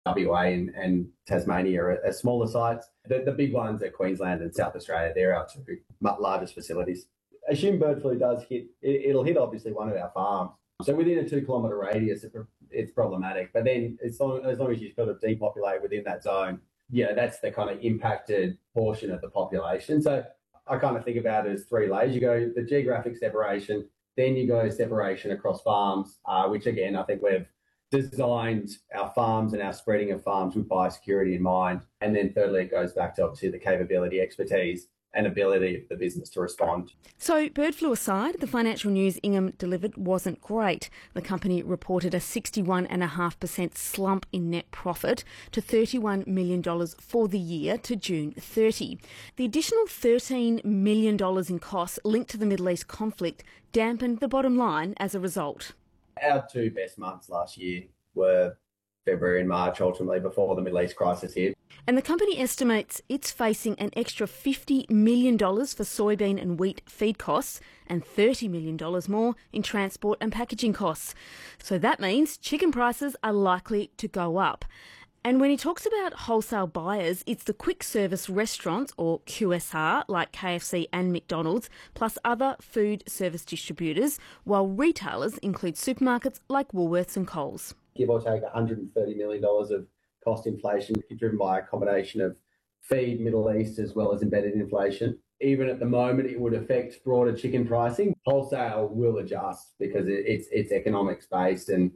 WA and Tasmania are smaller sites. The big ones are Queensland and South Australia. They're our two largest facilities. Assume bird flu does hit, it'll hit obviously one of our farms. So within a 2 kilometre radius, it's problematic. But then as long as you sort of depopulate within that zone, that's the kind of impacted portion of the population. So I kind of think about it as three layers. You go the geographic separation, then you go separation across farms, which again, I think we've designed our farms and our spreading of farms with biosecurity in mind. And then thirdly, it goes back to obviously the capability, expertise and ability of the business to respond. So bird flu aside, the financial news Ingham delivered wasn't great. The company reported a 61.5% slump in net profit to $31 million for the year to June 30. The additional $13 million in costs linked to the Middle East conflict dampened the bottom line as a result. Our two best months last year were February and March, ultimately, before the Middle East crisis hit. And the company estimates it's facing an extra $50 million for soybean and wheat feed costs and $30 million more in transport and packaging costs. So that means chicken prices are likely to go up. And when he talks about wholesale buyers, it's the quick service restaurants, or QSR, like KFC and McDonald's, plus other food service distributors, while retailers include supermarkets like Woolworths and Coles. Give or take $130 million of cost inflation driven by a combination of feed, Middle East, as well as embedded inflation. Even at the moment, it would affect broader chicken pricing. Wholesale will adjust because it's economics based and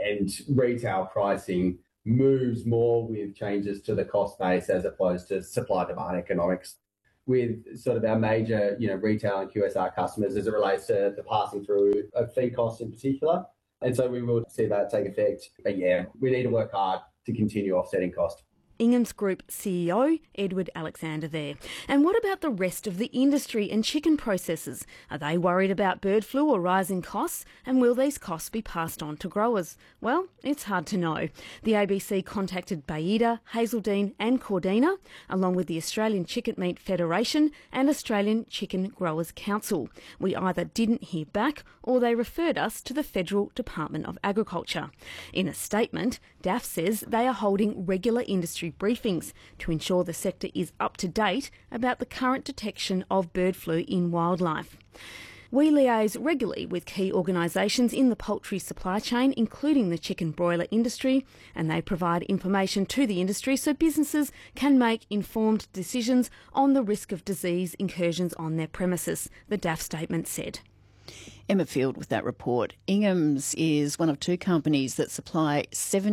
retail pricing moves more with changes to the cost base as opposed to supply-demand economics. With sort of our major, retail and QSR customers as it relates to the passing through of feed costs in particular. And so we will see that take effect. But yeah, we need to work hard to continue offsetting cost. Ingham's Group CEO, Edward Alexander there. And what about the rest of the industry and chicken processors? Are they worried about bird flu or rising costs? And will these costs be passed on to growers? Well, it's hard to know. The ABC contacted Baiada, Hazeldeane and Cordina, along with the Australian Chicken Meat Federation and Australian Chicken Growers Council. We either didn't hear back or they referred us to the Federal Department of Agriculture. In a statement, DAF says they are holding regular industry briefings to ensure the sector is up to date about the current detection of bird flu in wildlife. We liaise regularly with key organisations in the poultry supply chain, including the chicken broiler industry, and they provide information to the industry so businesses can make informed decisions on the risk of disease incursions on their premises, the DAF statement said. Emma Field with that report. Ingham's is one of two companies that supply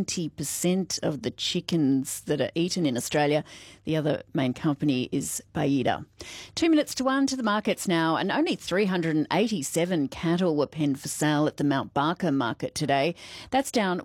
70% of the chickens that are eaten in Australia. The other main company is Baiada. 2 minutes to 1 to the markets now, and only 387 cattle were penned for sale at the Mount Barker market today. That's down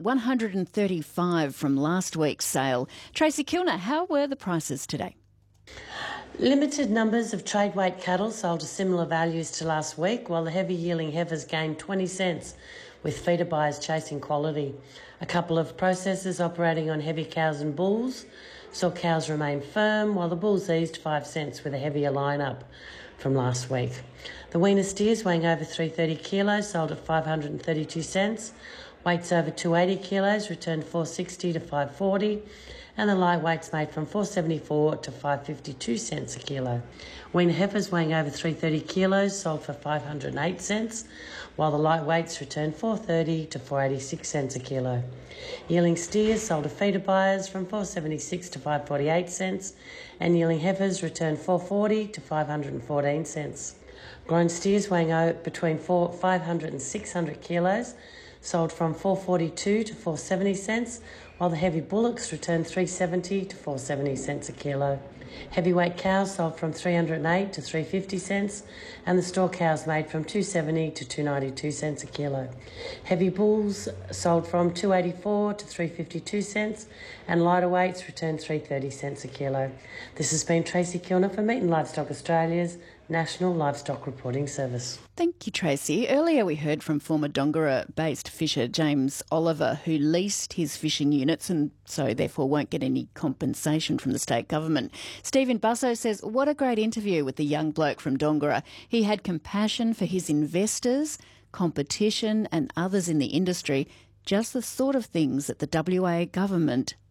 135 from last week's sale. Tracy Kilner, how were the prices today? Limited numbers of trade weight cattle sold to similar values to last week, while the heavy yielding heifers gained 20 cents, with feeder buyers chasing quality. A couple of processors operating on heavy cows and bulls saw cows remain firm, while the bulls eased 5 cents with a heavier lineup from last week. The weaner steers weighing over 330 kilos sold at 532 cents. Weights over 280 kilos returned 460 to 540. And the light weights made from 474 to 552 cents a kilo. Weaner heifers weighing over 330 kilos sold for 508 cents, while the light weights returned 430 to 486 cents a kilo. Yearling steers sold to feeder buyers from 476 to 548 cents, and yearling heifers returned 440 to 514 cents. Grown steers weighing between 500 and 600 kilos sold from 442 to 470 cents, while the heavy bullocks returned 370 to 470 cents a kilo. Heavyweight cows sold from 308 to 350 cents, and the store cows made from 270 to 292 cents a kilo. Heavy bulls sold from 284 to 352 cents, and lighter weights returned 330 cents a kilo. This has been Tracy Kilner for Meat and Livestock Australia's National Livestock Reporting Service. Thank you, Tracy. Earlier we heard from former Dongara-based fisher James Oliver, who leased his fishing units and so therefore won't get any compensation from the state government. Stephen Busso says, what a great interview with the young bloke from Dongara. He had compassion for his investors, competition and others in the industry, just the sort of things that the WA government